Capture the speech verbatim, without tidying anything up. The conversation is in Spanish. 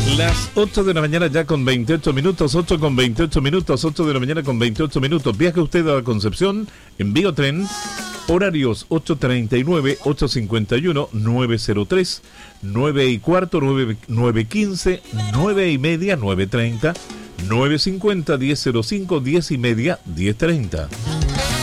Las ocho de la mañana ya con veintiocho minutos, ocho con veintiocho minutos, ocho de la mañana con veintiocho minutos. Viaje usted a Concepción en Biotren. Horarios ocho treinta y nueve, ocho cincuenta y uno, nueve cero tres, nueve y cuarto, nueve, nueve quince, nueve y media, nueve treinta, nueve cincuenta, diez cero cinco, diez y media, diez treinta.